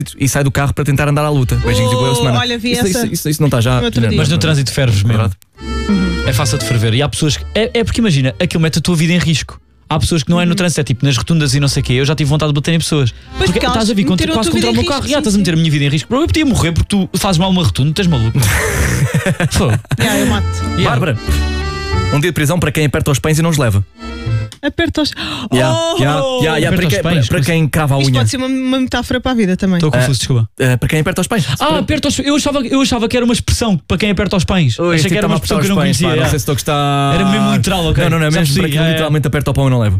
e sai do carro para tentar andar à luta. Beijinhos e boa semana. Olha, vi isso não está já. Mas no trânsito ferves mesmo. É fácil de ferver. E há pessoas que. É porque imagina, aquilo mete a tua vida em risco. Há pessoas que não é no trânsito, é tipo nas rotundas e não sei o quê. Eu já tive vontade de bater em pessoas. Pois porque estás a vir quase contra o meu carro. Já estás a meter a minha vida em risco. Eu podia morrer porque tu fazes mal uma rotunda, estás maluco. Eu mato. Bárbara, um dia de prisão para quem aperta os pães e não os leva. Aperta os. Para quem crava a unha. Isto pode ser uma metáfora para a vida também. Estou confuso, desculpa. Para quem aperta os pães. Aperta os. Eu achava que era uma expressão para quem aperta os pães. Achei que era uma expressão que eu não conhecia. Não sei se estou a gostar. Era mesmo literal, ok? Não, é mesmo para quem literalmente aperta o pão e não leva.